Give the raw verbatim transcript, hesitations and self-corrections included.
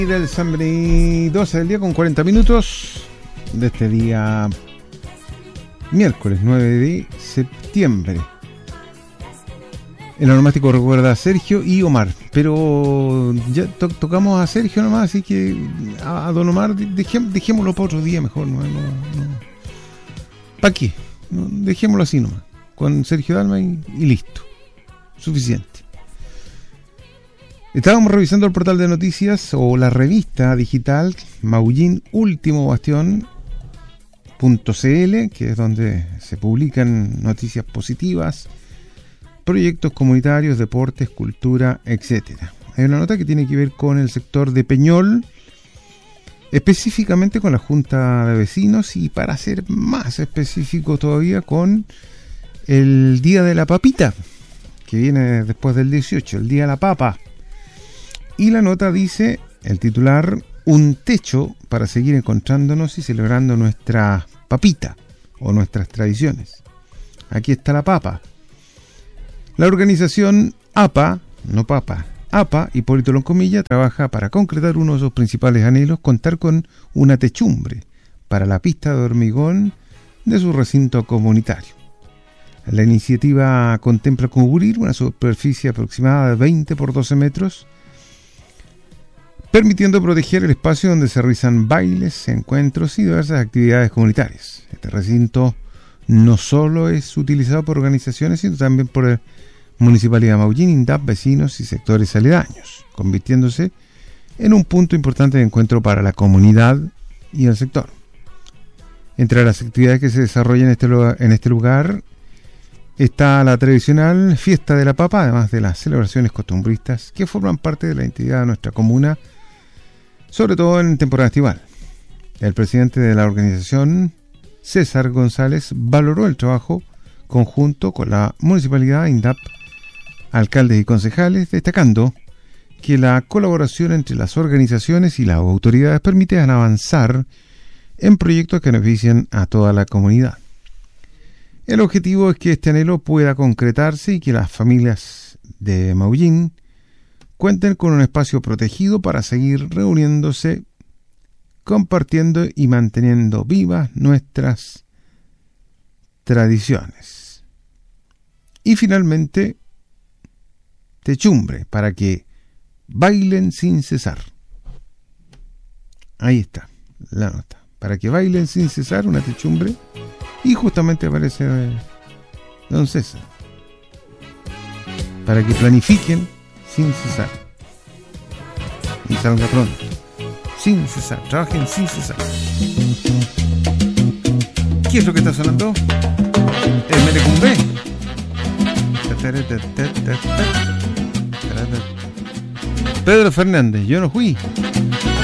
Del San Benito, doce del día con cuarenta minutos de este día miércoles nueve de septiembre. El onomástico recuerda a Sergio y Omar, pero ya to- tocamos a Sergio nomás, así que a, a don Omar dejé, dejémoslo para otro día mejor. No, no, no. ¿Para qué? No, dejémoslo así nomás, con Sergio Dalma y, y listo, suficiente. Estábamos revisando el portal de noticias o la revista digital Maullín Último Bastión punto c l, que es donde se publican noticias positivas, proyectos comunitarios, deportes, cultura, etcétera. Hay una nota que tiene que ver con el sector de Peñol, específicamente con la Junta de Vecinos y, para ser más específico todavía, con el Día de la Papita, que viene después del dieciocho, el Día de la Papa. Y la nota dice, el titular, un techo para seguir encontrándonos y celebrando nuestra papita o nuestras tradiciones. Aquí está la papa. La organización A P A, no Papa, A P A, Hipólito Loncomilla, trabaja para concretar uno de sus principales anhelos, contar con una techumbre para la pista de hormigón de su recinto comunitario. La iniciativa contempla cubrir una superficie aproximada de veinte por doce metros, permitiendo proteger el espacio donde se realizan bailes, encuentros y diversas actividades comunitarias. Este recinto no solo es utilizado por organizaciones, sino también por la Municipalidad de Maullín, INDAP, vecinos y sectores aledaños, convirtiéndose en un punto importante de encuentro para la comunidad y el sector. Entre las actividades que se desarrollan en este lugar, en este lugar está la tradicional Fiesta de la Papa, además de las celebraciones costumbristas que forman parte de la identidad de nuestra comuna, sobre todo en temporada estival. El presidente de la organización, César González, valoró el trabajo conjunto con la municipalidad, INDAP, alcaldes y concejales, destacando que la colaboración entre las organizaciones y las autoridades permite avanzar en proyectos que benefician a toda la comunidad. El objetivo es que este anhelo pueda concretarse y que las familias de Maullín cuenten con un espacio protegido para seguir reuniéndose, compartiendo y manteniendo vivas nuestras tradiciones. Y finalmente, techumbre para que bailen sin cesar. Ahí está la nota. Para que bailen sin cesar, una techumbre. Y justamente aparece don César. Para que planifiquen sin cesar. Y salga pronto. Sin cesar. Trabajen sin cesar. ¿Qué es lo que está sonando? El Melecumbé. Pedro Fernández. Yo no fui.